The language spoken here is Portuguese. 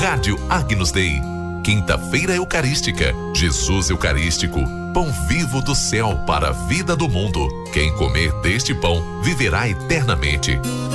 Rádio Agnus Dei. Quinta-feira Eucarística. Jesus Eucarístico. Pão vivo do céu para a vida do mundo. Quem comer deste pão viverá eternamente.